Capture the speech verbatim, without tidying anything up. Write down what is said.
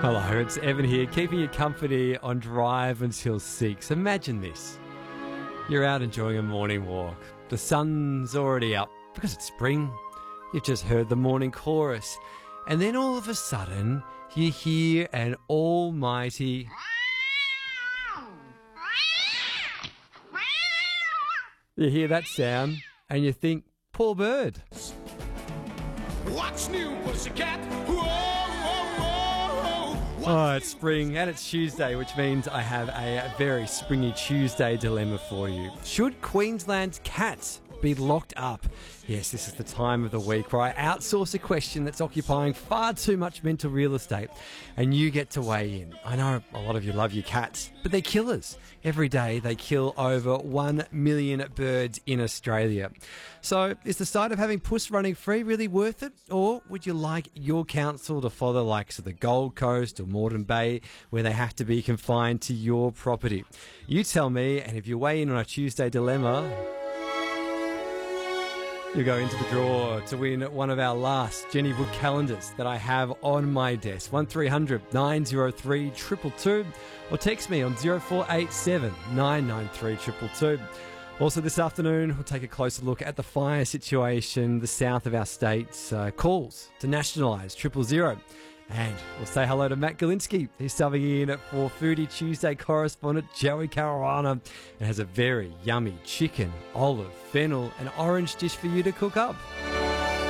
Hello, it's Evan here, keeping you company on Drive Until six. Imagine this. You're out enjoying a morning walk. The sun's already up because it's spring. You've just heard the morning chorus. And then all of a sudden, you hear an almighty... You hear that sound and you think, poor bird. What's new, pussycat? Whoa, whoa, whoa, whoa. Oh, it's spring and it's Tuesday, which means I have a very springy Tuesday dilemma for you. Should Queensland's cats be locked up? Yes, this is the time of the week where I outsource a question that's occupying far too much mental real estate and you get to weigh in. I know a lot of you love your cats, but they're killers. Every day they kill over one million birds in Australia. So is the sight of having Puss running free really worth it? Or would you like your council to follow the likes of the Gold Coast or Moreton Bay where they have to be confined to your property? You tell me, and if you weigh in on a Tuesday dilemma... You go into the draw to win one of our last Jenny Book calendars that I have on my desk. one three hundred nine oh three two two two or text me on zero four eight seven nine nine three two two two. Also this afternoon, we'll take a closer look at the fire situation the south of our state. Uh, calls to nationalise triple zero. And we'll say hello to Matt Galinsky. He's subbing in for Foodie Tuesday correspondent Joey Caruana and has a very yummy chicken, olive, fennel and orange dish for you to cook up.